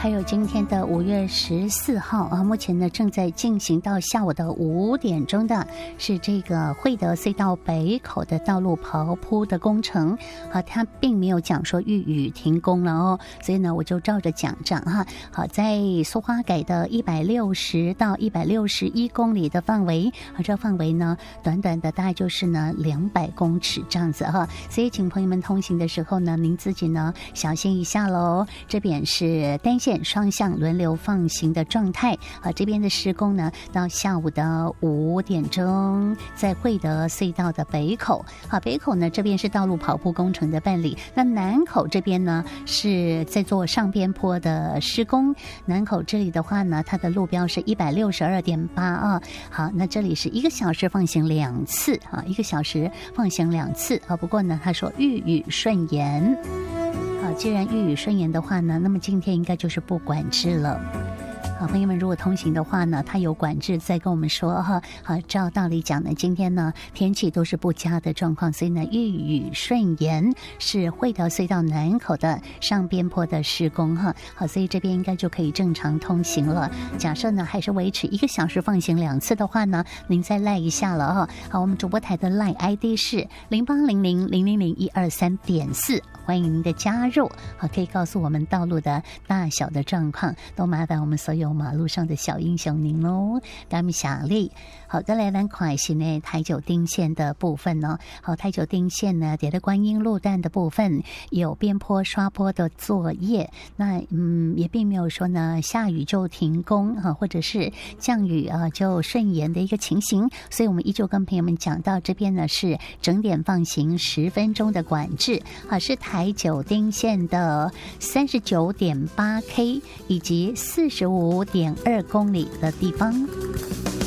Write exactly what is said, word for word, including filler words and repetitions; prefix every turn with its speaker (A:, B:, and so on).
A: 还有今天的五月十四号啊，目前呢正在进行到下午的五点钟的，是这个惠德隧道北口的道路刨铺的工程啊，它并没有讲说预予停工了哦，所以呢我就照着讲这样哈。好，在苏花改的一百六十到一百六十一公里的范围啊，这范围呢短短的大概就是呢两百公尺这样子哈，所以请朋友们通行的时候呢，您自己呢小心一下喽。这边是单线双向轮流放行的状态啊，这边的施工呢到下午的五点钟，在惠德隧道的北口啊，北口呢这边是道路刨铺工程的办理，那南口这边呢是在做上边坡的施工。南口这里的话呢，它的路标是一百六十二点八啊。好，那这里是一个小时放行两次啊，一个小时放行两次啊。不过呢，他说遇雨顺延。好，既然遇雨顺延的话呢，那么今天应该就是不管制了。好，朋友们，如果通行的话呢，它有管制再跟我们说哈。好，照道理讲呢，今天呢天气都是不佳的状况，所以呢遇雨顺延是惠德隧道南口的上边坡的施工哈。好，所以这边应该就可以正常通行了。假设呢还是维持一个小时放行两次的话呢，您再赖一下了哈。好，我们主播台的赖 I D 是零八零零零零零一二三点四。欢迎您的加入，好，可以告诉我们道路的大小的状况，都麻烦我们所有马路上的小英雄您喽，感谢你。好的，来咱看是呢台九丁线的部分呢、哦，好，台九丁线呢，在的观音路段的部分有边坡刷坡的作业，那嗯也并没有说呢下雨就停工啊，或者是降雨啊就顺延的一个情形，所以我们依旧跟朋友们讲到这边呢是整点放行十分钟的管制，好，是台九丁线的三十九点八 K 以及四十五点二公里的地方。